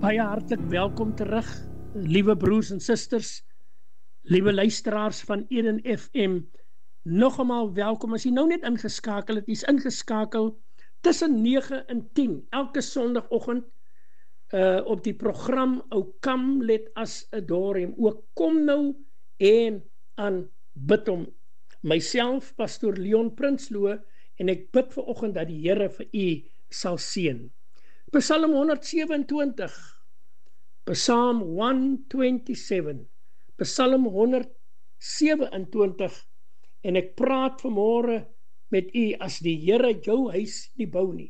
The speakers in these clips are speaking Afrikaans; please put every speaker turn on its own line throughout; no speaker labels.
Baie hartlik welkom terug, liewe broers en susters, liewe luisteraars van Eden FM. Nog eenmaal welkom, as jy nou net ingeskakel het, jy is ingeskakel tussen 9 en 10, elke sondagoggend op die program O Come Let Us Adore Him. O kom nou en aanbid hom. Myself, Pastor Leon Prinsloo, en ek bid vanoggend dat die Here vir u sal seën. Psalm 127, Psalm 127, Psalm 127, en ek praat vanmôre met u as die Here jou huis nie bou nie.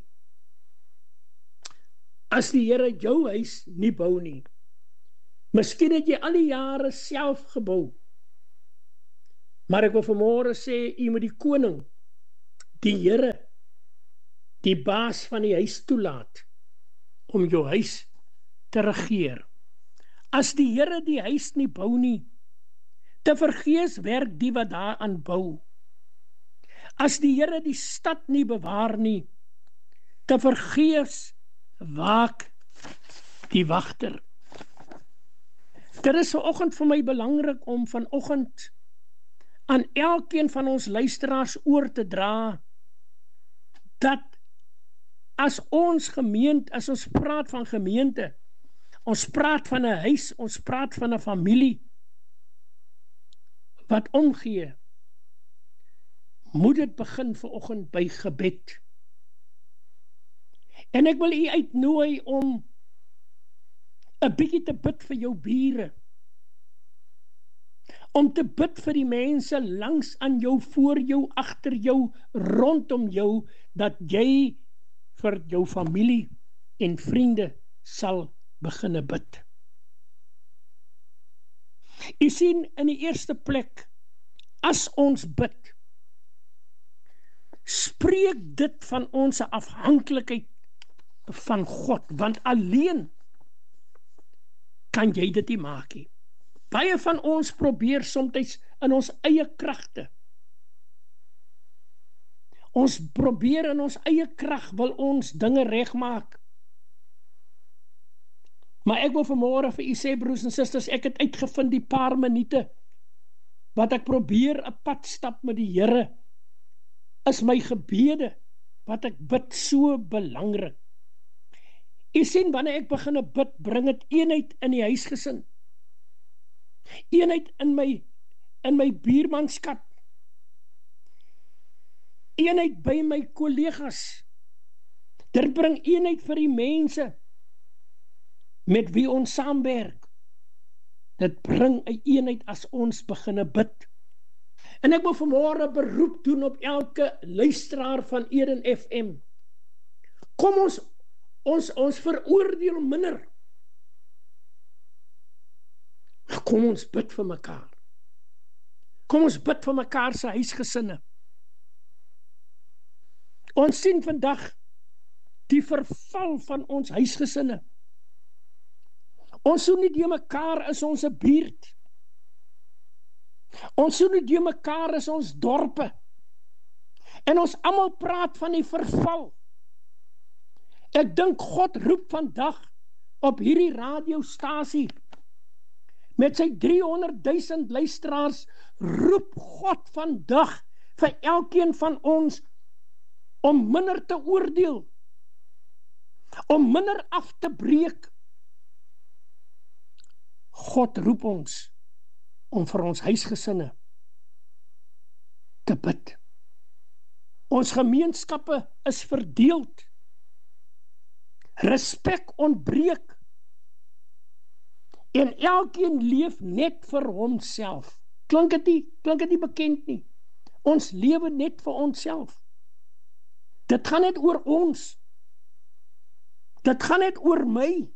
As die Here jou huis nie bou nie. Miskien het jy al die jare self gebou, maar ek wil vanmôre sê, u moet die koning, die Here, die baas van die huis toelaat, om jou huis te regeer. As die Here die huis nie bou nie, te vergeefs werk die wat daaraan bou. As die Here die stad nie bewaar nie, te vergeefs waak die wagter. Dit is vanoggend vir my belangrik om vanoggend aan elkeen van ons luisteraars oor te dra, dat as ons gemeente, as ons praat van gemeente, ons praat van 'n huis, ons praat van 'n familie, wat omgee, moet dit begin vanoggend by gebed. En ek wil u uitnooi om 'n bietjie te bid vir jou bure, om te bid vir die mense langs aan jou, voor jou, agter jou, rondom jou, dat jy vir jou familie en vriende sal beginne bid. U sien, in die eerste plek, as ons bid, spreek dit van ons afhanklikheid van God, want alleen kan jy dit nie maak nie. Baie van ons probeer soms in ons eie kragte. Ons probeer in ons eie krag, wil ons dinge regmaak. Maar ek wil vanmôre vir u sê, broers en susters, ek het uitgevind die paar minute, wat ek probeer 'n pad stap met die Here, is my gebede, wat ek bid, so belangrik. U sien, wanneer ek begin bid, bring dit eenheid in die huisgesin, eenheid in my buurmanskap, eenheid by my kollegas, dit bring eenheid vir die mense, met wie ons saamwerk, dit bring 'n eenheid as ons beginne bid. En ek wil vanmôre beroep doen op elke luisteraar van Eden FM, kom ons veroordeel minder, kom ons bid vir mekaar, kom ons bid vir mekaar se huisgesinne. Ons sien vandag die verval van ons huisgesinne. Ons soen nie die mekaar is ons 'n buurt. Ons soen nie die mekaar is ons dorpe. En ons almal praat van die verval. Ek dink God roep vandag op hierdie radiostasie, met sy 300,000 luisteraars, roep God vandag vir elkeen van ons om minder te oordeel, om minder af te breek. God roep ons om vir ons huisgesinne te bid. Ons gemeenskappe is verdeeld. Respek ontbreek. En elkeen leef net vir homself. Klink dit nie bekend nie? Ons lewe net vir onsself. Dit gaan net oor ons. Dit gaan net oor my.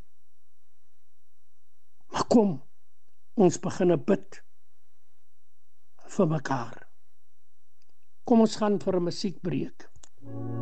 Maar kom, ons beginne bid vir mekaar. Kom ons gaan vir 'n musiekbreek.